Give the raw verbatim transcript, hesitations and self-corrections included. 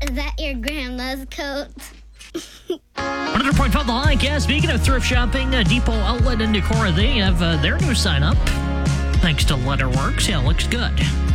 Is that your grandma's coat? one hundred point five The Hike. Yeah, speaking of thrift shopping, uh, Depot Outlet in Decorah, they have uh, their new sign up. Thanks to Letterworks. Yeah, looks good.